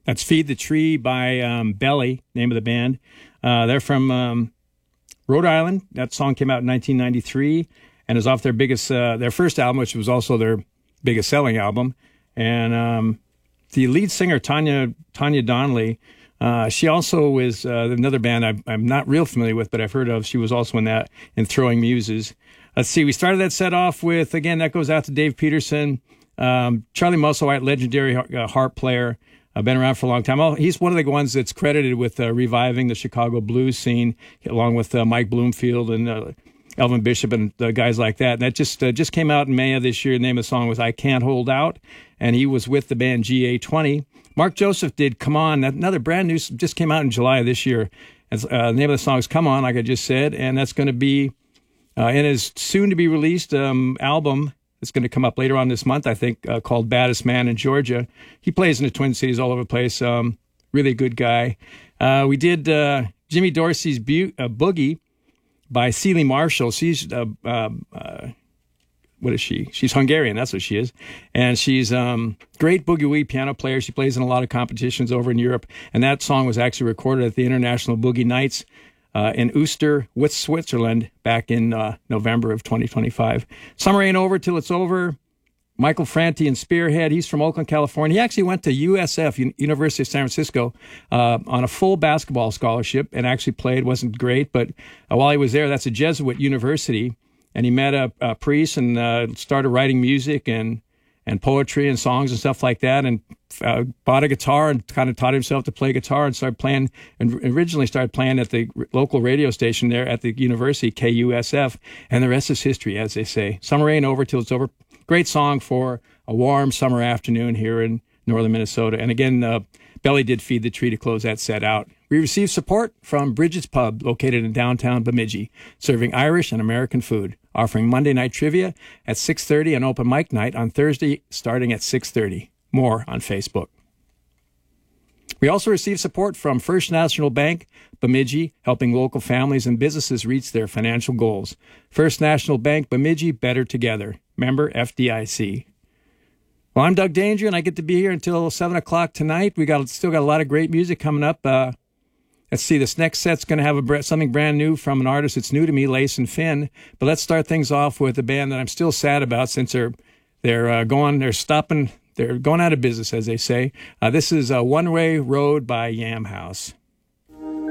That's Feed the Tree by Belly, name of the band. They're from Rhode Island. That song came out in 1993 and is off their first album, which was also their biggest selling album. And the lead singer, Tanya Donnelly, she also is another band I'm not real familiar with, but I've heard of. She was also in Throwing Muses. Let's see. We started that set off with, again, that goes out to Dave Peterson, Charlie Musselwhite, legendary harp player. Been around for a long time. He's one of the ones that's credited with reviving the Chicago blues scene, along with Mike Bloomfield and Elvin Bishop and guys like that. And that just came out in May of this year. The name of the song was I Can't Hold Out, and he was with the band GA20. Mark Joseph did Come On, another brand new, just came out in July of this year. The name of the song is Come On, like I just said, and that's going to be in his soon-to-be-released album. It's going to come up later on this month, I think, called Baddest Man in Georgia. He plays in the Twin Cities all over the place. Really good guy. We did Jimmy Dorsey's Boogie by Celie Marshall. She's, what is she? She's Hungarian, that's what she is. And she's great boogie-woogie piano player. She plays in a lot of competitions over in Europe. And that song was actually recorded at the International Boogie Nights in Uster, Switzerland, back in November of 2025. Summer Ain't Over Till It's Over. Michael Franti and Spearhead. He's from Oakland, California. He actually went to USF, University of San Francisco, on a full basketball scholarship and actually played. Wasn't great, but while he was there, that's a Jesuit university, and he met a priest and started writing music and poetry and songs and stuff like that, and bought a guitar and kind of taught himself to play guitar and started playing, and originally started playing at the local radio station there at the university, KUSF, and the rest is history, as they say. Summer Ain't Over Till It's Over. Great song for a warm summer afternoon here in northern Minnesota. And again, Belly did Feed the Tree to close that set out. We received support from Bridget's Pub, located in downtown Bemidji, serving Irish and American food, offering Monday night trivia at 6:30 and open mic night on Thursday starting at 6:30. More on Facebook. We also received support from First National Bank, Bemidji, helping local families and businesses reach their financial goals. First National Bank, Bemidji, better together. Member FDIC. Well, I'm Doug Danger, and I get to be here until 7 o'clock tonight. We still got a lot of great music coming up. Let's see, this next set's going to have something brand new from an artist that's new to me, Lace and Finn. But let's start things off with a band that I'm still sad about since they're going out of business, as they say. This is One Way Road by Yam House.